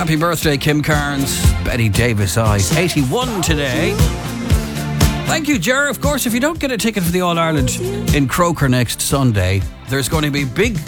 Happy birthday, Kim Carnes. Betty Davis, 81 today. Thank you, Ger. Of course, if you don't get a ticket for the All-Ireland in Croker next Sunday, there's going to be big,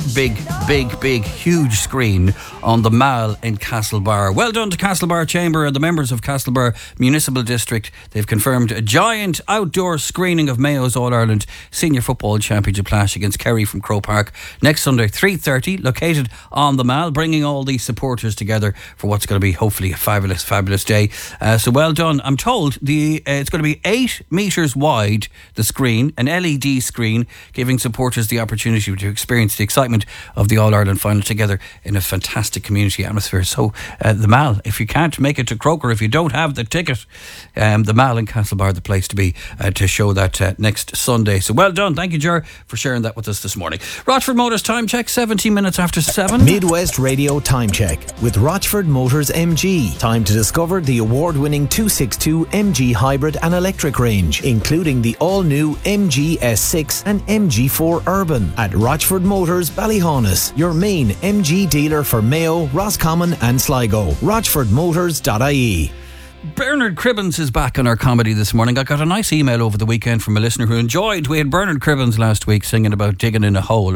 huge screen on the Mall in Castlebar. Well done to Castlebar Chamber and the members of Castlebar Municipal District. They've confirmed a giant outdoor screening of Mayo's All-Ireland Senior Football Championship clash against Kerry from Croke Park next Sunday, 3:30, located on the Mall, bringing all these supporters together for what's going to be hopefully a fabulous day. So well done. I'm told it's going to be 8 metres wide, the screen, an LED screen, giving supporters the opportunity to experience the excitement of the All-Ireland final together in a fantastic community atmosphere. So the Mall, if you can't make it to Croker, if you don't have the ticket, the Mall in Castlebar, the place to be to show that next Sunday. So well done. Thank you, Ger, for sharing that with us this morning. Rochford Motors time check, 17 minutes after 7. Midwest Radio time check with Rochford Motors MG. Time to discover the award-winning 262 MG hybrid and electric range, including the all-new MG S6 and MG4 Urban at Rochford Motors Ballyhaunis, your main MG dealer for Mayo, Roscommon and Sligo. RochfordMotors.ie. Bernard Cribbins is back on our comedy this morning. I got a nice email over the weekend from a listener who enjoyed. We had Bernard Cribbins last week singing about digging a hole,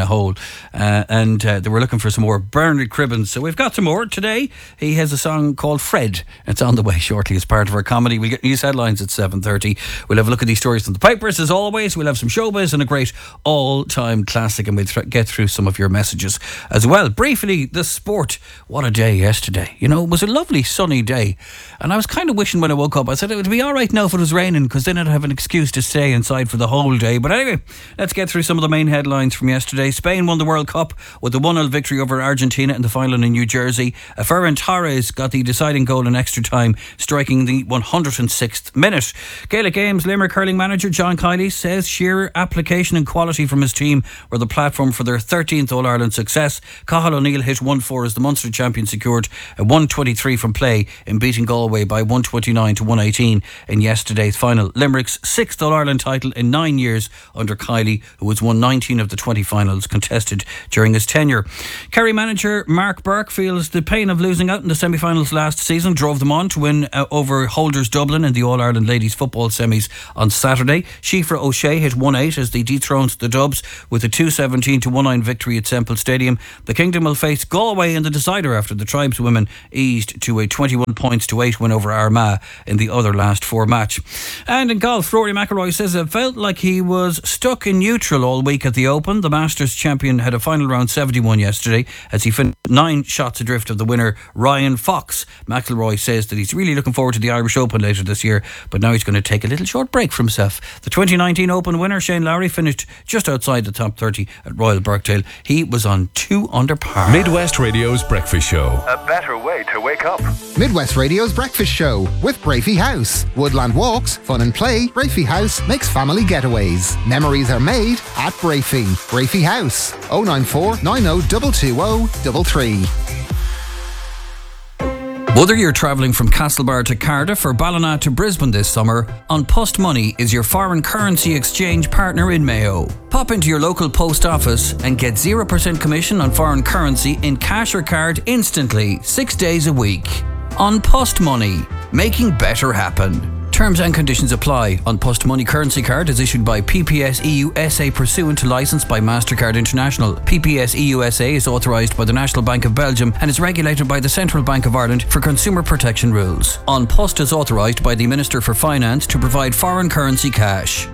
and they were looking for some more Bernard Cribbins. So we've got some more today. He has a song called Fred. It's on the way shortly as part of our comedy. We'll get news headlines at 7:30. We'll have a look at these stories from the papers as always. We'll have some showbiz and a great all-time classic, and we'll get through some of your messages as well. Briefly, the sport. What a day yesterday. You know, it was a lovely sunny day, and I was kind of wishing when I woke up, I said it would be alright now if it was raining, because then I'd have an excuse to stay inside for the whole day. But anyway, let's get through some of the main headlines from yesterday. Spain won the World Cup with a 1-0 victory over Argentina in the final in New Jersey. Ferran Torres got the deciding goal in extra time, striking the 106th minute. Gaelic Games Limerick hurling manager John Kiley says sheer application and quality from his team were the platform for their 13th All-Ireland success. Cathal O'Neill hit 1-4 as the Munster champion secured a 123 from play in beating Galway by 129 to 118 in yesterday's final. Limerick's 6th All-Ireland title in 9 years under Kiley, who has won 19 of the 20 finals contested during his tenure. Kerry manager Mark Burke feels the pain of losing out in the semi-finals last season drove them on to win over Holders Dublin in the All-Ireland ladies football semis on Saturday. Shifra O'Shea hit 1-8 as they dethroned the Dubs with a 217 to 1-9 victory at Semple Stadium. The Kingdom will face Galway in the decider after the tribeswomen eased to a 21 points to 8 win over Armagh in the other last 4 match. And in golf, Rory McIlroy says it felt like he was stuck in neutral all week at the Open. The Masters champion had a final round 71 yesterday as he finished 9 shots adrift of the winner Ryan Fox. McIlroy says that he's really looking forward to the Irish Open later this year, but now he's going to take a little short break for himself. The 2019 Open winner Shane Lowry finished just outside the top 30 at Royal Birkdale. He was on 2 under par. Midwest Radio's Breakfast Show. A better way to wake up. Midwest Radio's Breakfast Show with Brafey House. Woodland walks, fun and play. Brafey House makes family getaways. Memories are made at Brafey. Brafey House. 094 90 220 33. Whether you're travelling from Castlebar to Cardiff or Ballina to Brisbane this summer, An Post Money is your foreign currency exchange partner in Mayo. Pop into your local post office and get 0% commission on foreign currency in cash or card instantly, 6 days a week. An Post Money, making better happen. Terms and conditions apply. An Post Money currency card is issued by PPS EU SA pursuant to licence by MasterCard International. PPS EU SA is authorised by the National Bank of Belgium and is regulated by the Central Bank of Ireland for consumer protection rules. An Post is authorised by the Minister for Finance to provide foreign currency cash.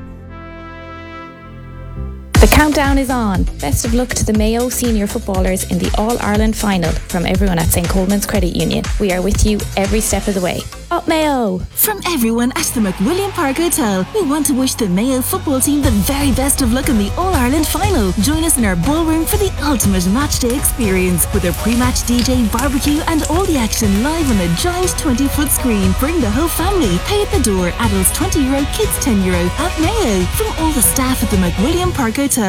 The countdown is on. Best of luck to the Mayo senior footballers in the All-Ireland final from everyone at St. Coleman's Credit Union. We are with you every step of the way. Up Mayo! From everyone at the McWilliam Park Hotel, we want to wish the Mayo football team the very best of luck in the All-Ireland final. Join us in our ballroom for the ultimate matchday experience with a pre-match DJ, barbecue and all the action live on a giant 20-foot screen. Bring the whole family. Pay at the door. Adults €20, kids €10 at Mayo. From all the staff at the McWilliam Park Hotel.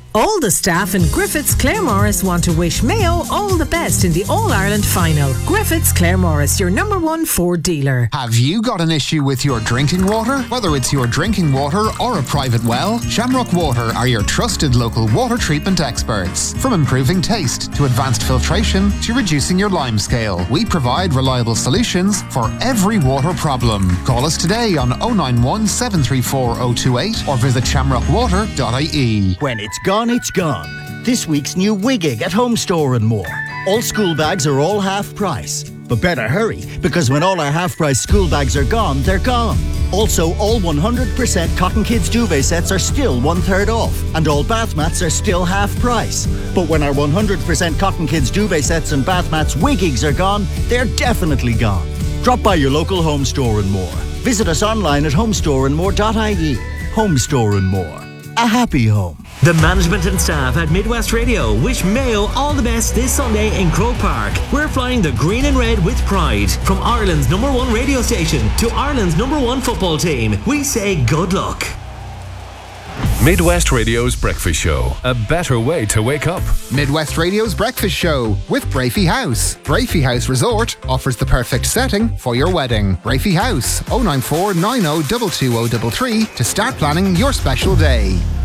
All the staff in Griffiths Claremorris want to wish Mayo all the best in the All-Ireland final. Griffiths Claremorris, your #1 Ford dealer. Have you got an issue with your drinking water? Whether it's your drinking water or a private well, Shamrock Water are your trusted local water treatment experts. From improving taste to advanced filtration to reducing your lime scale, we provide reliable solutions for every water problem. Call us today on 091 734 028 or visit shamrockwater.ie. When it's gone, it's gone. This week's new Wiggig at Home Store and More. All school bags are all half price. But better hurry, because when all our half price school bags are gone, they're gone. Also, all 100% Cotton Kids duvet sets are still 1/3 off, and all bath mats are still half price. But when our 100% Cotton Kids duvet sets and bath mats Wiggigs are gone, they're definitely gone. Drop by your local Home Store and More. Visit us online at homestoreandmore.ie. Home Store and More. A happy home. The management and staff at Midwest Radio wish Mayo all the best this Sunday in Croke Park. We're flying the green and red with pride. From Ireland's #1 radio station to Ireland's #1 football team, we say good luck. Midwest Radio's Breakfast Show. A better way to wake up. Midwest Radio's Breakfast Show with Brafey House. Brafey House Resort offers the perfect setting for your wedding. Brafey House, 094 90 22033 to start planning your special day.